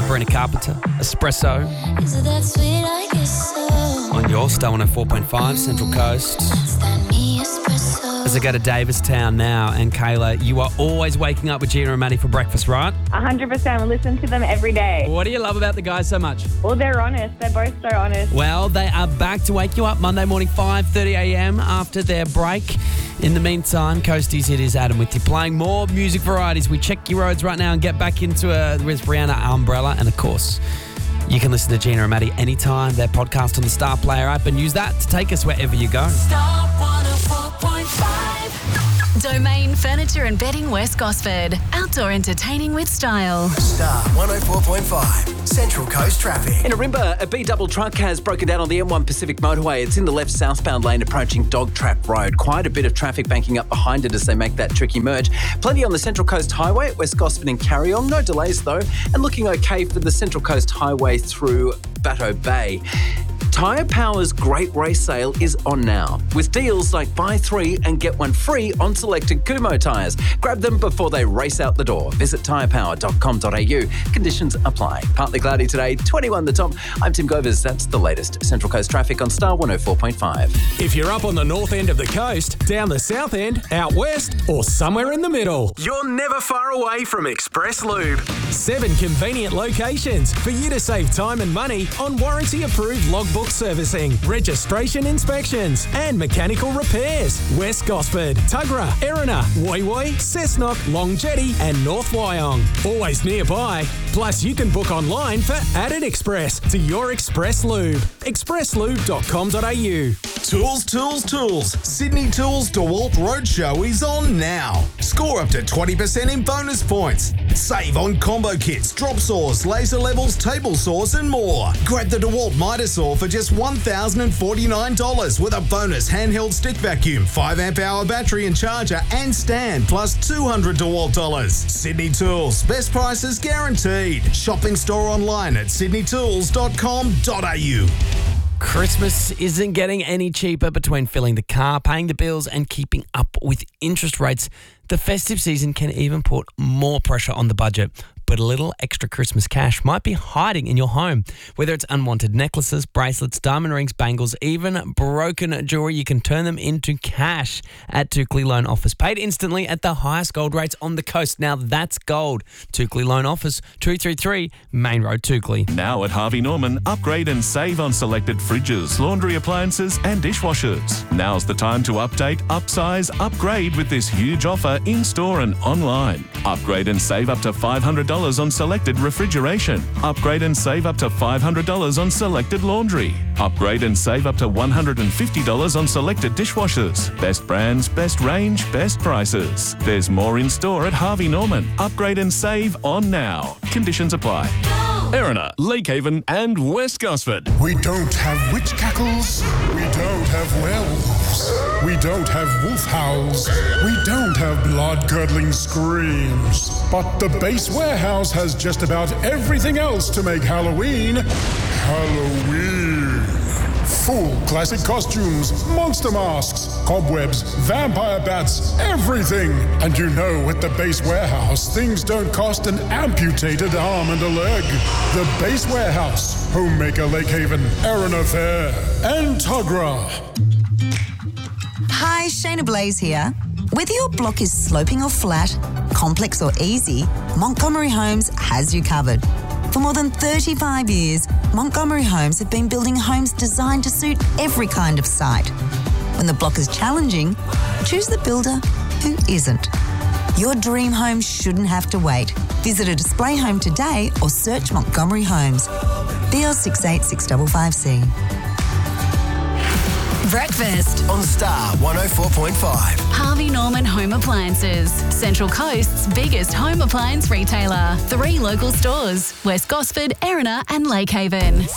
Sabrina Carpenter, Espresso. Is it that sweet? I guess so. On your Star 104.5 Central Coast. Is that me, espresso? As I go to Davistown now, and Kayla, you are always waking up with Gina and Maddie for breakfast, right? 100%. We listen to them every day. What do you love about the guys so much? Well, they're honest. They're both so honest. Well, they are back to wake you up Monday morning, 5:30 a.m. after their break. In the meantime, Coasties, it is Adam with you, playing more music varieties. We check your roads right now and get back into with Rihanna Umbrella. And of course, you can listen to Gina and Maddie anytime. Their podcast on the Star Player app, and use that to take us wherever you go. Star 104.5. Domain Furniture and Bedding West Gosford. Outdoor entertaining with style. Star 104.5 Central Coast traffic. In Arimba, a B-double truck has broken down on the M1 Pacific motorway. It's in the left southbound lane approaching Dog Trap Road. Quite a bit of traffic banking up behind it as they make that tricky merge. Plenty on the Central Coast Highway at West Gosford and Carryong. No delays though. And looking okay for the Central Coast Highway through Batteau Bay. Tyre Power's Great Race Sale is on now, with deals like buy 3 and get 1 free on selected Kumho tyres. Grab them before they race out the door. Visit tyrepower.com.au. Conditions apply. Partly cloudy today, 21 the top. I'm Tim Govers. That's the latest Central Coast traffic on Star 104.5. If you're up on the north end of the coast, down the south end, out west, or somewhere in the middle, you're never far away from Express Lube. 7 convenient locations for you to save time and money on warranty-approved logbook servicing, registration inspections, and mechanical repairs. West Gosford, Tuggerah, Erina, Woy Woy, Cessnock, Long Jetty, and North Wyong. Always nearby. Plus, you can book online for Added Express to your Express Lube. expresslube.com.au. Tools, tools, tools. Sydney Tools DeWalt Roadshow is on now. Score up to 20% in bonus points. Save on combo kits, drop saws, laser levels, table saws, and more. Grab the DeWalt Mitre Saw for just $1,049 with a bonus handheld stick vacuum, 5 amp hour battery and charger and stand, plus $200 DeWalt. Sydney Tools, best prices guaranteed. Shopping store online at sydneytools.com.au. Christmas isn't getting any cheaper. Between filling the car, paying the bills, and keeping up with interest rates, the festive season can even put more pressure on the budget. But a little extra Christmas cash might be hiding in your home. Whether it's unwanted necklaces, bracelets, diamond rings, bangles, even broken jewelry, you can turn them into cash at Toukley Loan Office. Paid instantly at the highest gold rates on the coast. Now that's gold. Toukley Loan Office, 233 Main Road, Toukley. Now at Harvey Norman, upgrade and save on selected fridges, laundry appliances and dishwashers. Now's the time to update, upsize, upgrade with this huge offer in-store and online. Upgrade and save up to $500 on selected refrigeration. Upgrade and save up to $500 on selected laundry. Upgrade and save up to $150 on selected dishwashers. Best brands, best range, best prices. There's more in store at Harvey Norman. Upgrade and save on now. Conditions apply. Erina, Lakehaven and West Gosford. We don't have witch cackles. We don't have werewolves. We don't have wolf howls. We don't have blood-curdling screams. But the Base Warehouse has just about everything else to make Halloween Halloween. Full classic costumes, monster masks, cobwebs, vampire bats, everything. And you know, at the Base Warehouse, things don't cost an amputated arm and a leg. The Base Warehouse, Homemaker Lakehaven, Erina Fair, and Tuggerah. Hi, Shayna Blaze here. Whether your block is sloping or flat, complex or easy, Montgomery Homes has you covered. For more than 35 years, Montgomery Homes have been building homes designed to suit every kind of site. When the block is challenging, choose the builder who isn't. Your dream home shouldn't have to wait. Visit a display home today or search Montgomery Homes. BL 68655C. Breakfast On Star 104.5. Harvey Norman Home Appliances, Central Coast's biggest home appliance retailer. 3 local stores, West Gosford, Erina and Lakehaven.